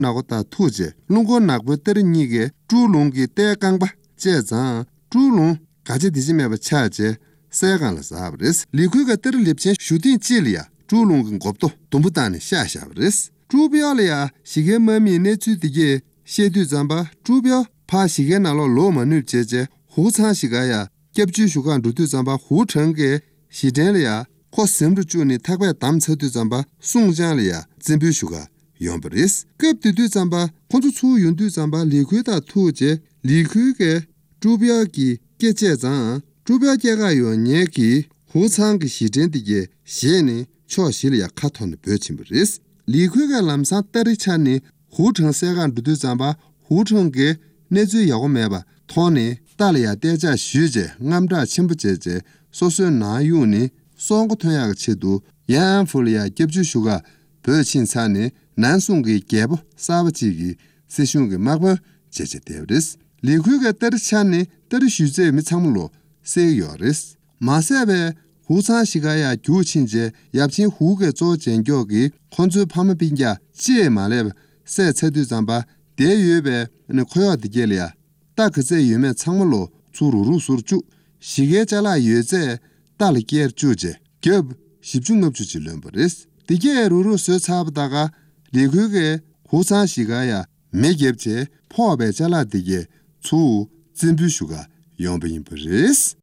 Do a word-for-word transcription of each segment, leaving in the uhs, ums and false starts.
나고다 투제 룽고 나고터리 니게 주룽기 때강바 제자 주룽 가제 디지메바 차제 세간을 사브레스 리쿠가 때를 립친 슈팅 찔이야 주룽은 겁도 동부단에 샤샤브레스 주변이야 시게 몸이 내주디게 셰두 잠바 주변 파 시게 나로 로만을 제제 호차시가야 겹주슈가 루두 잠바 호청게 시전이야 코스임도 주니 타고야 담쳐두 잠바 송장이야 진비슈가 용브리스 급두두 잠바 콘주추 윤두 잠바 리쿠다 투제 리쿠게 주변기 계제장 주변계가 요녀기 호창기 시전디게 시에니 초실이야 카톤 벼침브리스 리쿠가 람사 따리차니 호청세간 루두 잠바 호청게 내주 야고매바 토니 딸이야 대자 쉬제 남자 친부제제 소수 나유니 송고토야 치도 양풀이야 겹주슈가 버친산이 난송기 개부 사버지기 세슌게 막버 제제데브리스 리쿠가 따르찬니 따르슈제 미창물로 세요리스 마세베 후사시가야 교친제 얍친 후게 조전교기 콘주 파마빈자 지에말레 세체두 잠바 대유베 네 코야디겔이야 딱그제 유메 창물로 주루루수르주 시게잘라 예제 딸게 주제 겹 십중업주질런버리스 디게 루루스 차브다가 리그게 고사시가야 매겹제 포업에 잘라디게 주 진비슈가 용빈버리스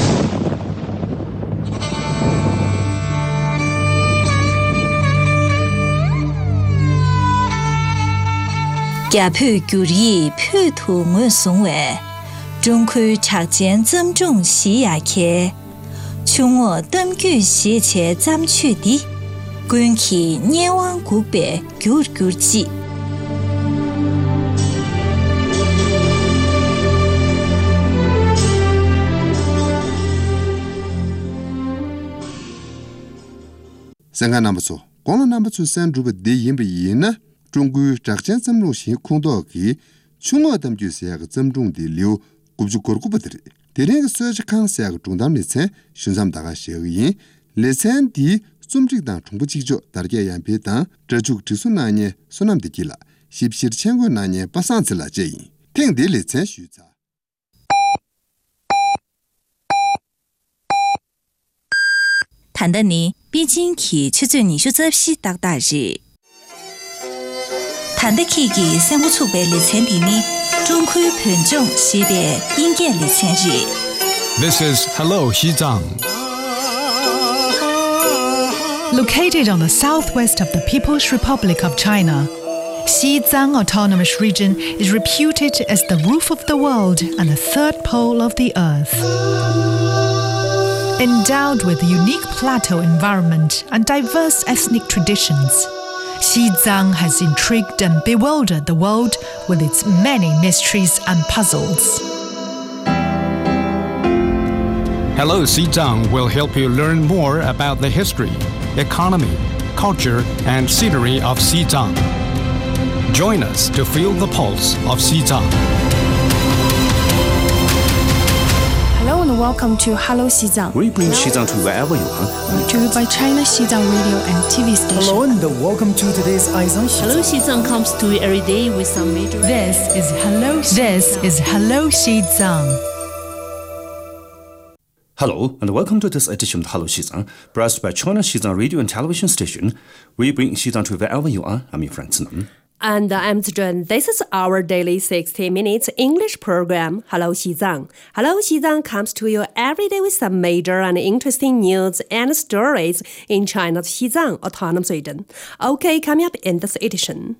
갸푸 규리 푸투 문송웨 중쿠 착젠 점종 시야케 충어 덤규 시체 잠취디 군키 니왕 국배 규규지 생각 남부소 공론 남부소 산주베 대임비이나 중국 작전 점로시 콩도기 충어 덤규시야가 점종디 류 굽죽거고버들이 대랭 소지 칸시야가 중담리체 신삼다가 시의 레센디 좀직당 중부지죠 다르게 양피다 저죽 지수나니 소남디길라 십실 챙고나니 빠산슬라 제이 탱딜리체 슈자 단단히 비진키 추준이 수접시 딱다지 단데키기 생무축배 리첸디니 중쿠 편종 시대 인계 리첸지. This is Hello Xizang. Located on the southwest of the People's Republic of China, Xizang Autonomous Region is reputed as the roof of the world and the third pole of the earth. Endowed with a unique plateau environment and diverse ethnic traditions, Xizang has intrigued and bewildered the world with its many mysteries and puzzles. Hello Xizang will help you learn more about the history, economy, culture, and scenery of Xizang. Join us to feel the pulse of Xizang. Hello and welcome to Hello Xizang. We bring Xizang to wherever you are. Brought to you by China Xizang Radio and T V station. Hello and welcome to today's Aizang Xizang. Hello Xizang comes to you every day with some major. This is Hello Xizang. This is Hello Xizang. Hello and welcome to this edition of Hello Xizang, brought by China Xizang Radio and Television Station. We bring Xizang to wherever you are. I'm your friend Nam. And I'm Zhen. This is our daily sixty minutes English program, Hello Xizang. Hello Xizang comes to you every day with some major and interesting news and stories in China's Xizang Autonomous Region. Okay, coming up in this edition.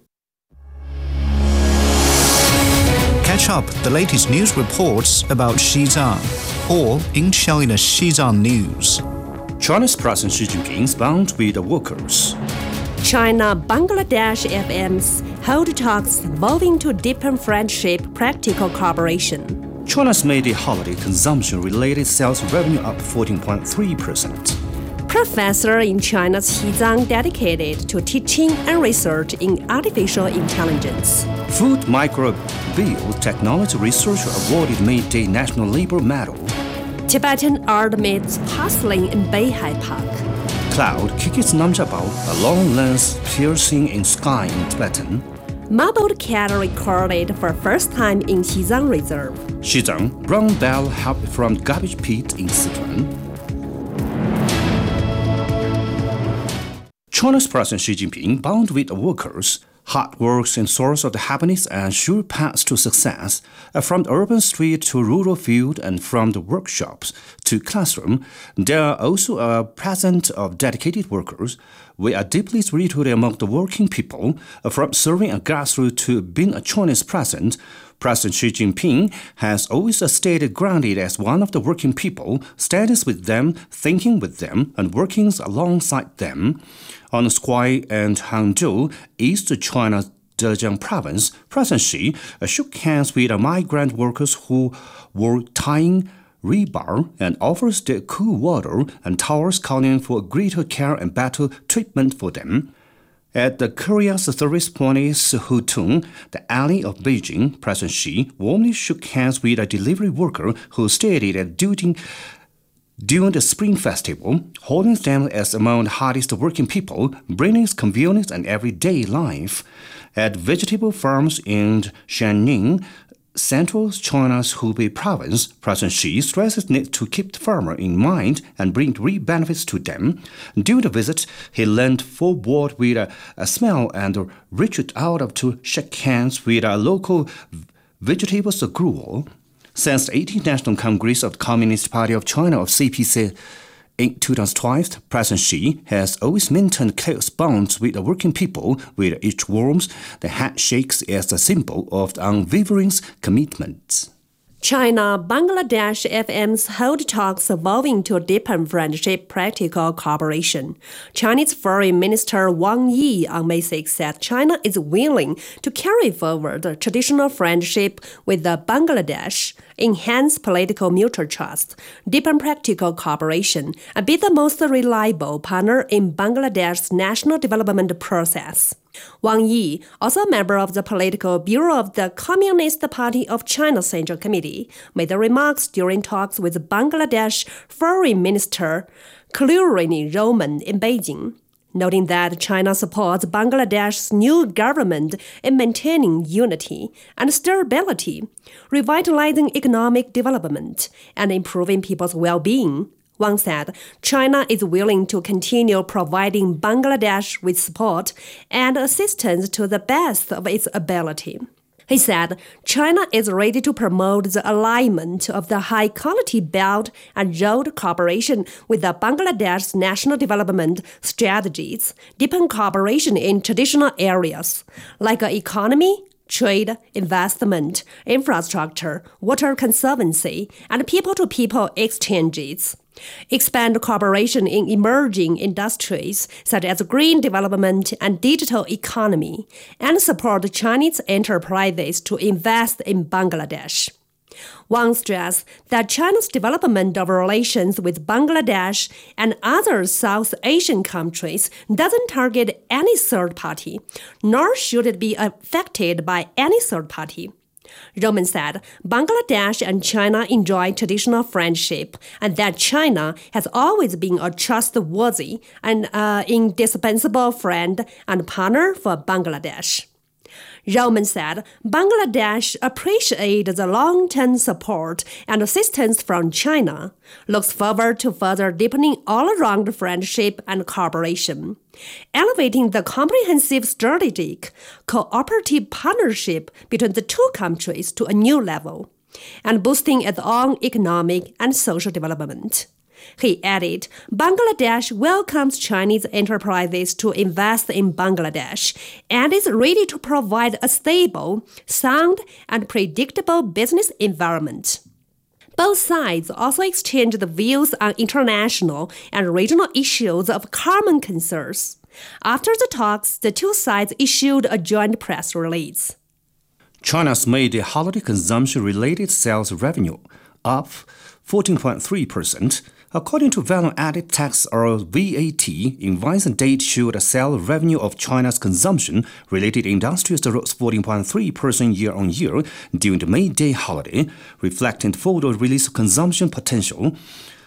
Catch up the latest news reports about Xizang, all in China Xizang News. China's President Xi Jinping is bound with the workers. China-Bangladesh F Ms hold talks evolving to deepen friendship, practical cooperation. China's May Day holiday consumption-related sales revenue up fourteen point three percent. Professor in China's Xizang dedicated to teaching and research in artificial intelligence. Food microbial technology researcher awarded May Day National Labor Medal. Tibetan art meets puzzling in Beihai Park. Cloud kicks Namjabao, a long lens piercing in sky in Tibetan. Marbled cat recorded for first time in Xizang Reserve. Xizang, brown bell help from garbage pit in Sichuan. China's President Xi Jinping bound with workers. Hard work and source of the happiness and sure paths to success. From the urban street to rural field and from the workshops to classroom, there are also a presence of dedicated workers. We are deeply rooted among the working people, from serving a grassroots to being a Chinese president. President Xi Jinping has always stayed grounded as one of the working people, standing with them, thinking with them, and working alongside them. On the square in Hangzhou, East China's Zhejiang province, President Xi shook hands with migrant workers who were tying rebar and offers their cool water and towels, calling for greater care and better treatment for them. At the Courier Service Point Hutong, the alley of Beijing, President Xi warmly shook hands with a delivery worker who stayed at duty during the Spring Festival, holding them as among the hardest working people, bringing convenience and everyday life. At vegetable farms in Shanning, Central China's Hubei province, President Xi stresses the need to keep the farmer in mind and bring real benefits to them. During the visit, he leaned forward with a, a smile and reached out to shake hands with a local vegetables grower. Since the eighteenth National Congress of the Communist Party of China of C P C in two thousand twelve, President Xi has always maintained close bonds with the working people, with each warmth the handshakes as a symbol of the unwavering commitment. China-Bangladesh F Ms hold talks evolving to deepen friendship, practical cooperation. Chinese Foreign Minister Wang Yi on May sixth said China is willing to carry forward the traditional friendship with the Bangladesh, enhance political mutual trust, deepen practical cooperation, and be the most reliable partner in Bangladesh's national development process. Wang Yi, also a member of the Political Bureau of the Communist Party of China Central Committee, made the remarks during talks with Bangladesh Foreign Minister Khairullah Rahman in Beijing, noting that China supports Bangladesh's new government in maintaining unity and stability, revitalizing economic development, and improving people's well-being. Wang said China is willing to continue providing Bangladesh with support and assistance to the best of its ability. He said China is ready to promote the alignment of the high-quality Belt and Road cooperation with the Bangladesh national development strategies, deepen cooperation in traditional areas like economy, trade, investment, infrastructure, water conservancy, and people-to-people exchanges. Expand cooperation in emerging industries such as green development and digital economy, and support Chinese enterprises to invest in Bangladesh. Wang stressed that China's development of relations with Bangladesh and other South Asian countries doesn't target any third party, nor should it be affected by any third party. Rahman said Bangladesh and China enjoy traditional friendship and that China has always been a trustworthy and uh, indispensable friend and partner for Bangladesh. Rahman said Bangladesh appreciates the long-term support and assistance from China, looks forward to further deepening all-around friendship and cooperation, elevating the comprehensive strategic, cooperative partnership between the two countries to a new level, and boosting its own economic and social development. He added, Bangladesh welcomes Chinese enterprises to invest in Bangladesh and is ready to provide a stable, sound, and predictable business environment. Both sides also exchanged views on international and regional issues of common concerns. After the talks, the two sides issued a joint press release. China's made the holiday consumption-related sales revenue up fourteen point three percent. According to value-added tax or V A T, invoice date showed a sales revenue of China's consumption-related industries rose fourteen point three percent year-on-year during the May Day holiday, reflecting the photo release consumption potential.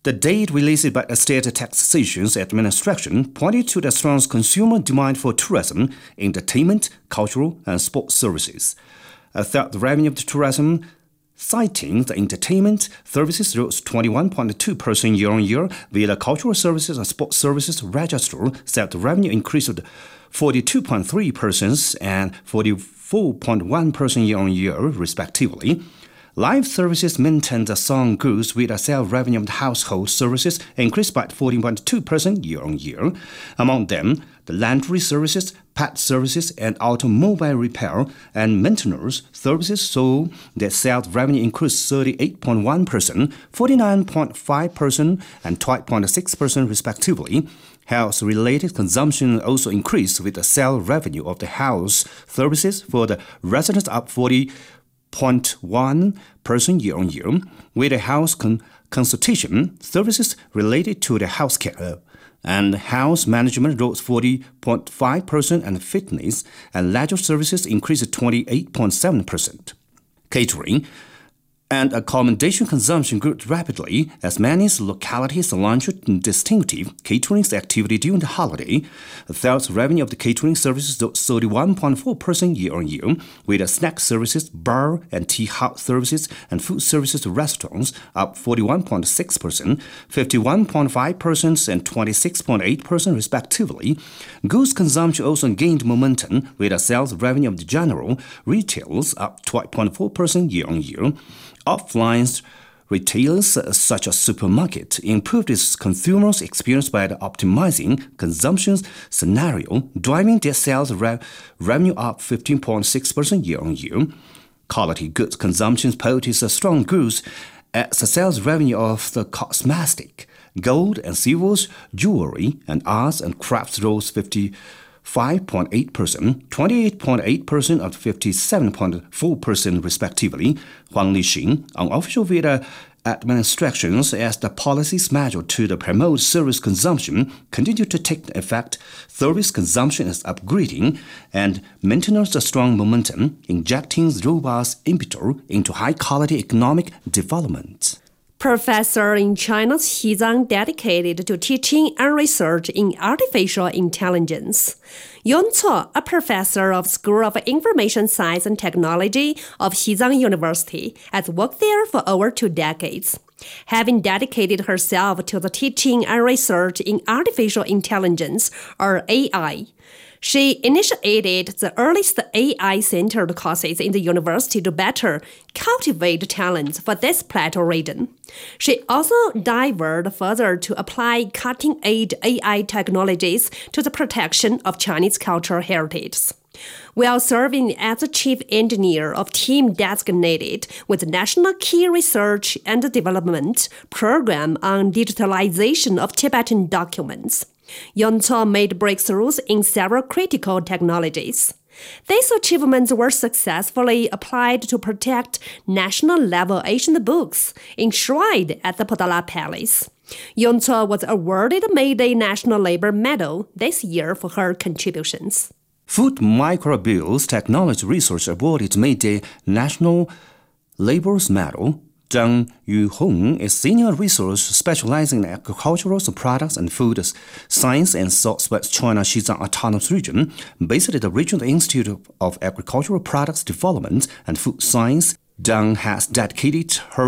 The data released by the State Taxation Administration pointed to the strong consumer demand for tourism, entertainment, cultural, and sports services. A third revenue of the tourism, citing the entertainment services, rose twenty-one point two percent year-on-year, while the cultural services and sports services register said the revenue increased forty-two point three percent and forty-four point one percent year-on-year, respectively. Life services maintained a strong growth with a sales revenue of the household services increased by fourteen point two percent year-on-year. Among them, the laundry services, pet services, and automobile repair and maintenance services saw their sales revenue increase thirty-eight point one percent, forty-nine point five percent, and twelve point six percent respectively. Health-related consumption also increased with the sales revenue of the house services for the residents up forty zero point one percent year-on-year, with the house con- consultation services related to the house care and house management rose forty point five percent, and fitness and leisure services increased twenty-eight point seven percent. Catering and accommodation consumption grew rapidly as many localities launched distinctive catering activity during the holiday. The sales revenue of the catering services rose thirty-one point four percent year-on-year, with the snack services, bar and tea house services, and food services to restaurants up forty-one point six percent, fifty-one point five percent, and twenty-six point eight percent respectively. Goods consumption also gained momentum, with the sales revenue of the general retailers up twelve point four percent year-on-year. Offline retailers such as supermarket improved its consumers' experience by optimizing consumption scenario, driving their sales re- revenue up fifteen point six percent year-on-year. Quality goods consumption posted a strong growth as the sales revenue of the cosmetic, gold and silver, jewelry, and arts and crafts rose fifty-five point eight percent, twenty-eight point eight percent, and fifty-seven point four percent respectively. Huang Lixing, unofficial via administrations as the policies measured to the promote service consumption continue to take effect, service consumption is upgrading and maintains a strong momentum, injecting robust impetus into high-quality economic development. Professor in China's Xizang dedicated to teaching and research in artificial intelligence. Yong Cuo, a professor of School of Information Science and Technology of Xizang University, has worked there for over two decades. Having dedicated herself to the teaching and research in artificial intelligence, or A I, she initiated the earliest A I-centered courses in the university to better cultivate talents for this plateau region. She also dived further to apply cutting-edge A I technologies to the protection of Chinese cultural heritage. While serving as the chief engineer of team designated with the National Key Research and Development Program on digitalization of Tibetan documents, Yong Cuo made breakthroughs in several critical technologies. These achievements were successfully applied to protect national-level ancient books enshrined at the Potala Palace. Yong Cuo was awarded the Mayday National Labor Medal this year for her contributions. Food Microbials Technology Research awarded Mayday National Labor Medal. Zhang Yuhong is senior researcher specializing in agricultural products and food science in Southwest China Xizang Autonomous Region, based at the Regional Institute of Agricultural Products Development and Food Science. Zhang has dedicated her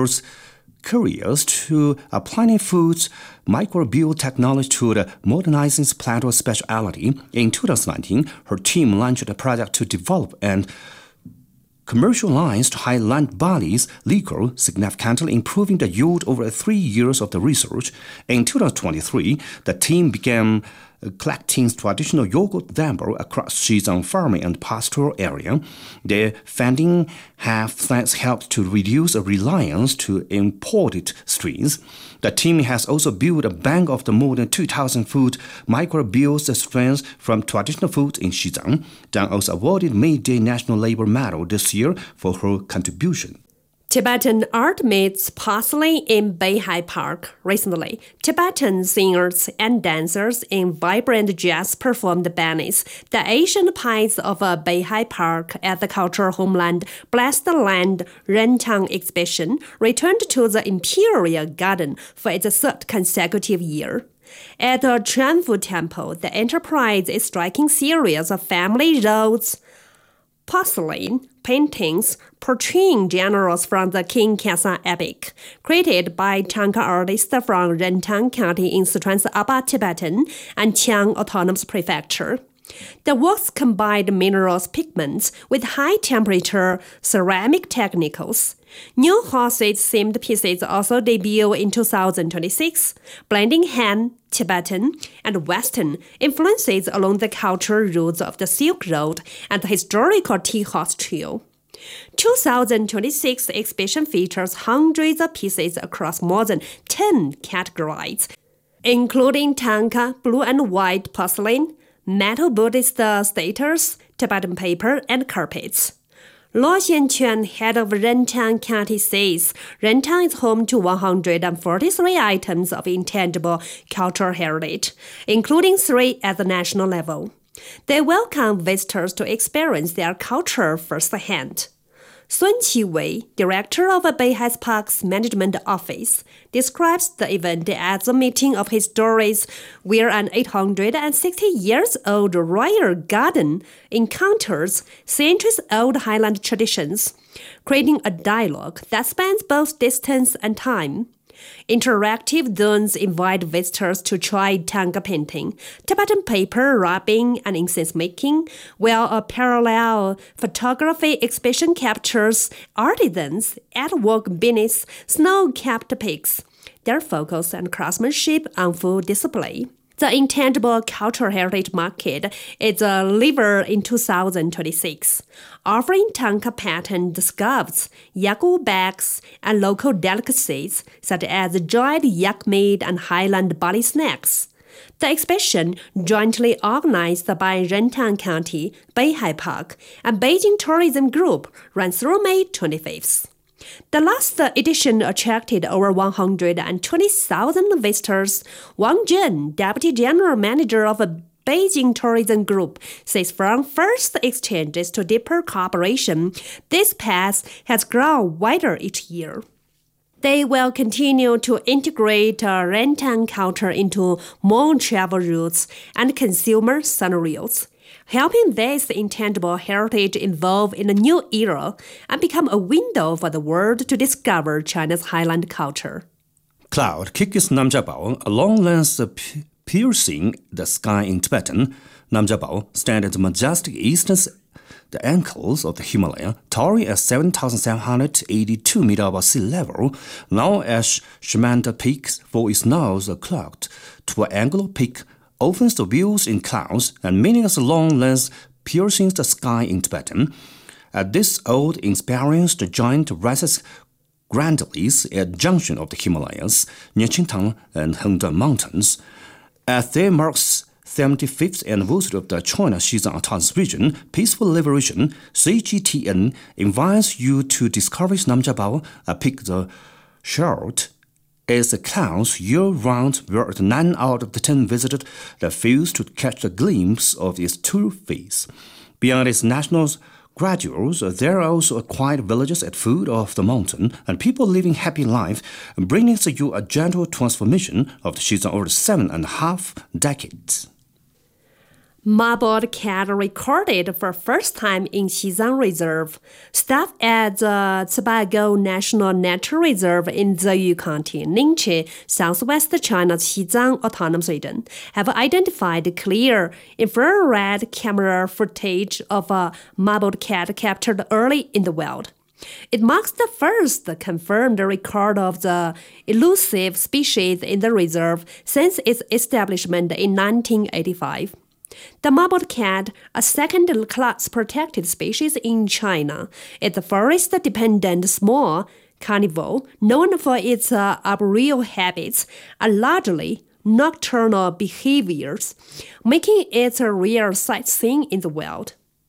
careers to applying food microbial technology to the modernizing plateau specialty. In two thousand nineteen, her team launched a project to develop and commercialized high-land barley's liquor, significantly improving the yield over three years of the research. In two thousand twenty-three, the team began collecting traditional yogurt sample across Xizang farming and pastoral area. Their funding has helped to reduce a reliance to imported strains. The team has also built a bank of the more than two thousand food microbial strains from traditional foods in Xizang. Zhang also awarded Mayday National Labor Medal this year for her contribution. Tibetan art meets porcelain in Beihai Park. Recently, Tibetan singers and dancers in vibrant jazz performed beneath the ancient pines of a Beihai Park at the cultural homeland Blessed Land Rentang exhibition returned to the Imperial Garden for its third consecutive year. At the Chuanfu Temple, the enterprise is a striking series of family roads, porcelain paintings portraying generals from the King Kesa epic, created by Tanka artists from Rentang County in Sichuan's Upper Tibetan and Qiang Autonomous Prefecture. The works combined minerals pigments with high-temperature ceramic technicals. New horses-themed pieces also debut in two thousand twenty-six, blending Han, Tibetan, and Western influences along the cultural routes of the Silk Road and the historical Tea Horse Trail. two thousand twenty-six exhibition features hundreds of pieces across more than ten categories, including Tanka, blue and white porcelain, metal Buddhist statues, Tibetan paper, and carpets. Luo Xianquan, head of Rentang County, says Rentang is home to one hundred forty-three items of intangible cultural heritage, including three at the national level. They welcome visitors to experience their culture firsthand. Sun Qiwei, director of Beihai Park's management office, describes the event as a meeting of histories where an eight hundred sixty years old royal garden encounters centuries-old highland traditions, creating a dialogue that spans both distance and time. Interactive zones invite visitors to try Tanka painting, Tibetan paper wrapping, and incense making, while a parallel photography exhibition captures artisans at work beneath snow-capped peaks, their focus and craftsmanship on full display. The Intangible Cultural Heritage Market is delivered in two thousand twenty-six, offering Tanka patterned scarves, yaku bags, and local delicacies such as dried yak meat and highland barley snacks. The exhibition, jointly organized by Rentang County, Beihai Park, and Beijing Tourism Group, runs through May twenty-fifth. The last edition attracted over one hundred twenty thousand visitors. Wang Zhen, deputy general manager of a Beijing Tourism Group, says from first exchanges to deeper cooperation, this path has grown wider each year. They will continue to integrate uh, Rentang culture into more travel routes and consumer scenarios, helping this intangible heritage evolve in a new era and become a window for the world to discover China's highland culture. Cloud kicks Namjabao, a long lens piercing the sky in Tibetan. Namjabao stands at the majestic eastern the ankles of the Himalaya, towering at seven thousand seven hundred eighty-two meters above sea level, known as Shimanta Peak for its nose clocked to an angular peak, opens the views in clouds and meaning as a long lens piercing the sky in Tibetan. At this old experienced giant rises grandly at the junction of the Himalayas, near Qingtang and Hengda Mountains. As they marks seventy-fifth anniversary of the China Xizang Autonomous Region Peaceful Liberation, C G T N invites you to discover Namjabao, a peak the short as the clouds year-round, where nine out of the ten visited the fields to catch a glimpse of its true face. Beyond its national graduates, there are also quiet villages at foot of the mountain and people living happy life, bringing to you a gentle transformation of the Xizang over seven and a half decades. Marbled cat recorded for first time in Xizang Reserve. Staff at the Zibaigou National Nature Reserve in Ziyu County, Ningqi, southwest China's Xizang Autonomous Region, have identified clear infrared camera footage of a marbled cat captured early in the wild. It marks the first confirmed record of the elusive species in the reserve since its establishment in nineteen eighty-five. The marbled cat, a second-class protected species in China, is a forest-dependent small carnivore known for its uh, arboreal habits and largely nocturnal behaviors, making it a rare sightseeing in the wild.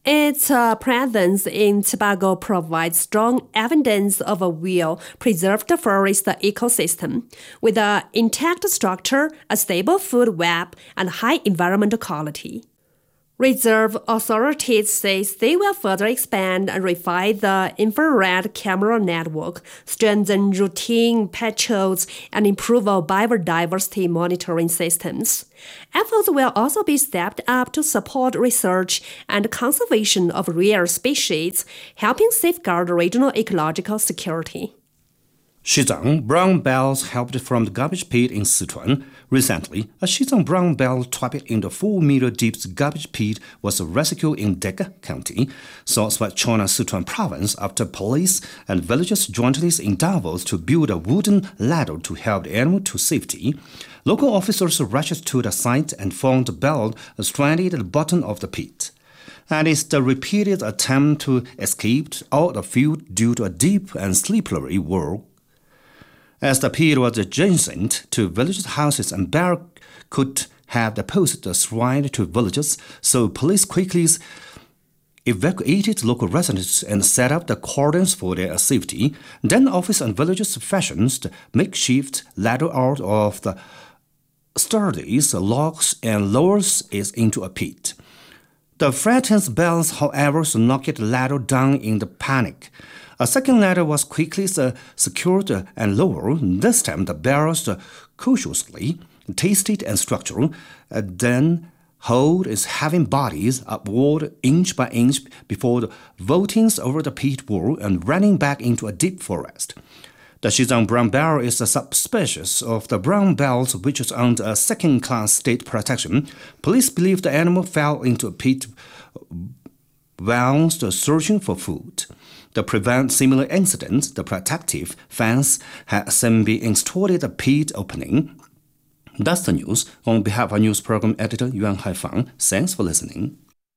Its uh, presence in Tobago provides strong evidence of a well-preserved forest ecosystem, with an intact structure, a stable food web, and high environmental quality. Reserve authorities say they will further expand and refine the infrared camera network, strengthen routine patrols, and improve our biodiversity monitoring systems. Efforts will also be stepped up to support research and conservation of rare species, helping safeguard regional ecological security. Xizang brown bells helped from the garbage pit in Sichuan. Recently, a Xizang brown bell trapped in the four-meter-deep garbage pit was rescued in Dega County, southwest China Sichuan province, after police and villagers jointly endeavored to build a wooden ladder to help the animal to safety. Local officers rushed to the site and found the bell stranded at the bottom of the pit. And it's the repeated attempt to escape out of the field due to a deep and slippery wall. As the pit was adjacent to villagers' houses and bell could have posed a threat to villagers, so police quickly evacuated local residents and set up the cordons for their safety. Then officers and villagers fashioned the makeshift ladder out of the sturdy logs and lowered it into a pit. The frightened bells, however, knocked the ladder down in the panic. A second ladder was quickly uh, secured and lowered. This time the barrels uh, cautiously tasted and structured, uh, then hold its heavy bodies upward inch by inch before vaulting over the pit wall and running back into a deep forest. The Xizang brown bear is a subspecies of the brown bells, which is under a second-class state protection. Police believe the animal fell into a pit whilst searching for food. To prevent similar incidents, the protective fence has since been installed at the pit opening. That's the news. On behalf of news program editor Yuan Haifang, thanks for listening.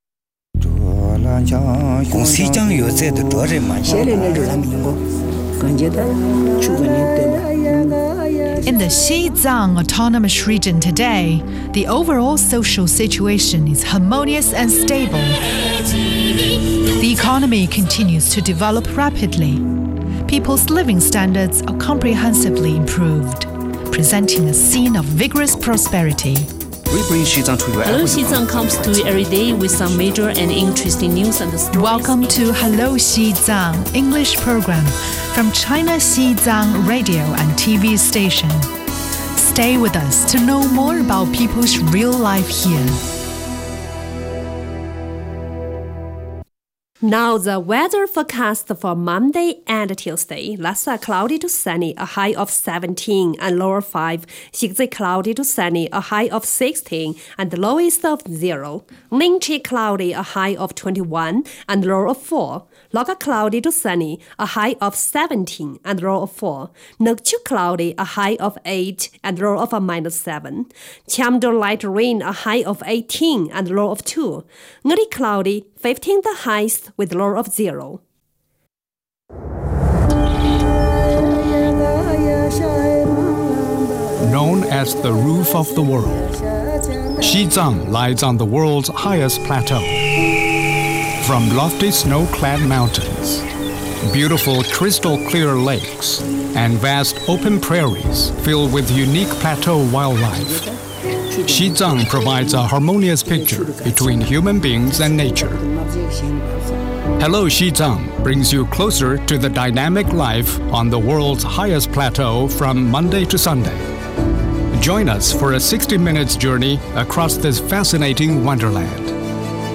公西江有在的多人嘛，现在那种人民国，感觉到出个人对吧？ In the Xizang Autonomous Region today, the overall social situation is harmonious and stable. The economy continues to develop rapidly. People's living standards are comprehensively improved, presenting a scene of vigorous prosperity. We bring Xizang to you Hello Xizang comes to you every day with some major and interesting news and stories. Welcome to Hello Xizang English program from China Xizang radio and T V station. Stay with us to know more about people's real life here. Now the weather forecast for Monday and Tuesday. Lhasa cloudy to sunny, a high of seventeen and lower five. Xigzi cloudy to sunny, a high of sixteen and the lowest of zero. Ningchi cloudy, a high of twenty-one and low of four. Loga cloudy to sunny, a high of seventeen and low of four. Nokchu cloudy, a high of eight and low of a minus seven. Chamdo light rain, a high of eighteen and low of two. Ngari cloudy, fifteen the highest with low of zero. Known as the roof of the world, Xizang lies on the world's highest plateau. From lofty snow-clad mountains, beautiful crystal-clear lakes, and vast open prairies filled with unique plateau wildlife, Xizang provides a harmonious picture between human beings and nature. Hello Xizang brings you closer to the dynamic life on the world's highest plateau from Monday to Sunday. Join us for a sixty minutes journey across this fascinating wonderland.